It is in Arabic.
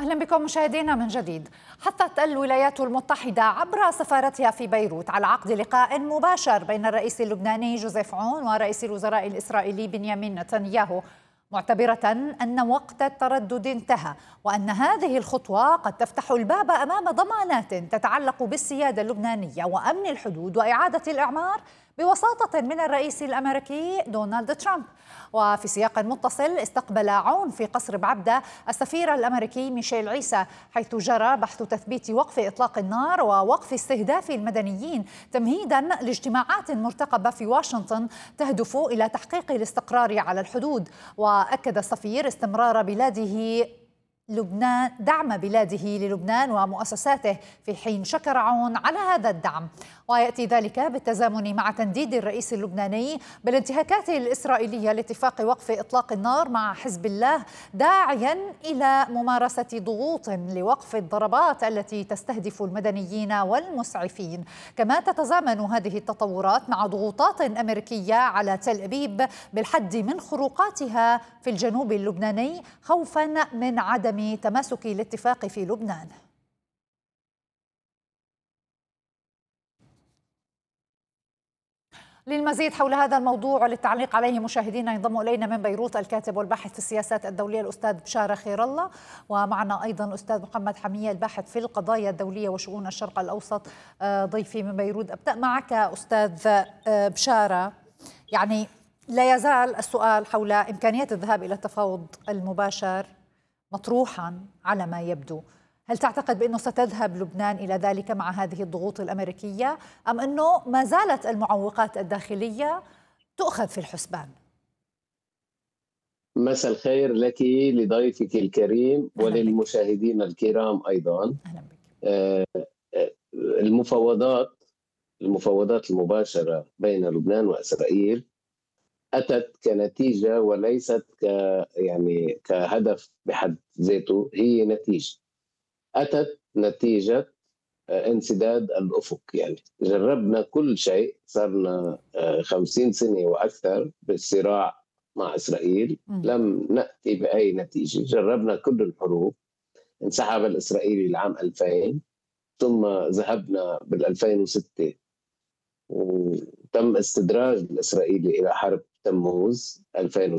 أهلا بكم مشاهدينا من جديد. حثت الولايات المتحدة عبر سفارتها في بيروت على عقد لقاء مباشر بين الرئيس اللبناني جوزيف عون ورئيس الوزراء الإسرائيلي بنيامين نتنياهو، معتبرة أن وقت التردد انتهى وأن هذه الخطوة قد تفتح الباب أمام ضمانات تتعلق بالسيادة اللبنانية وأمن الحدود وإعادة الإعمار بوساطة من الرئيس الأمريكي دونالد ترامب. وفي سياق متصل، استقبل عون في قصر بعبدة السفير الأمريكي ميشيل عيسى، حيث جرى بحث تثبيت وقف إطلاق النار ووقف استهداف المدنيين تمهيدا لاجتماعات مرتقبة في واشنطن تهدف إلى تحقيق الاستقرار على الحدود. وأكد السفير استمرار دعم بلاده للبنان ومؤسساته، في حين شكر عون على هذا الدعم. ويأتي ذلك بالتزامن مع تنديد الرئيس اللبناني بالانتهاكات الإسرائيلية لاتفاق وقف إطلاق النار مع حزب الله، داعيا إلى ممارسة ضغوط لوقف الضربات التي تستهدف المدنيين والمسعفين. كما تتزامن هذه التطورات مع ضغوطات أمريكية على تل أبيب بالحد من خروقاتها في الجنوب اللبناني، خوفا من عدم تماسك الاتفاق في لبنان. للمزيد حول هذا الموضوع وللتعليق عليه مشاهدينا، ينضم إلينا من بيروت الكاتب والباحث في السياسات الدولية الأستاذ بشارة خير الله، ومعنا أيضا الأستاذ محمد حمية الباحث في القضايا الدولية وشؤون الشرق الأوسط ضيفي من بيروت. أبدأ معك أستاذ بشارة، يعني لا يزال السؤال حول إمكانية الذهاب إلى التفاوض المباشر مطروحا على ما يبدو. هل تعتقد بأنه ستذهب لبنان إلى ذلك مع هذه الضغوط الأمريكية، أم أنه ما زالت المعوقات الداخلية تؤخذ في الحسبان؟ مساء الخير لك لضيفك الكريم وللمشاهدين الكرام أيضا. أهلا بك. المفاوضات المباشرة بين لبنان وإسرائيل أتت كنتيجة وليست كهدف بحد ذاته. هي أتت نتيجة انسداد الأفق. يعني جربنا كل شيء، صارنا 50 سنة وأكثر بالصراع مع إسرائيل، لم نأتي بأي نتيجة. جربنا كل الحروب، انسحب الإسرائيلي العام 2000، ثم ذهبنا بال2006 وتم استدراج الإسرائيلي إلى حرب تموز 2006.